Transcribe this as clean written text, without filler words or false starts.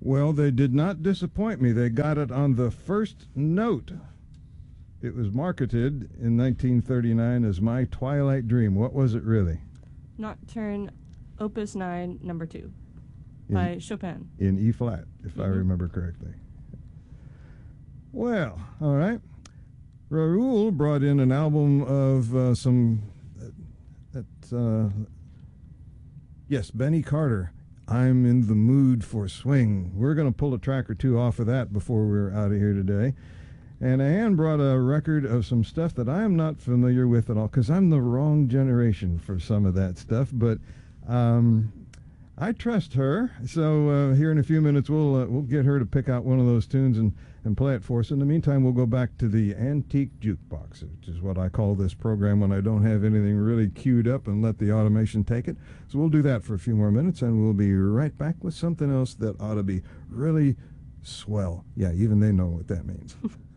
Well, they did not disappoint me. They got it on the first note. It was marketed in 1939 as My Twilight Dream. What was it really? Nocturne, Opus 9, number 2, by Chopin. In E flat, if I remember correctly. Well, all right. Raoul brought in an album of yes, Benny Carter. I'm in the mood for swing. We're going to pull a track or two off of that before we're out of here today. And Ann brought a record of some stuff that I am not familiar with at all, because I'm the wrong generation for some of that stuff. But I trust her. So here in a few minutes, we'll get her to pick out one of those tunes and play it for us. In the meantime, we'll go back to the Antique Jukebox, which is what I call this program when I don't have anything really queued up, and let the automation take it. So we'll do that for a few more minutes, and we'll be right back with something else that ought to be really swell. Yeah, even they know what that means.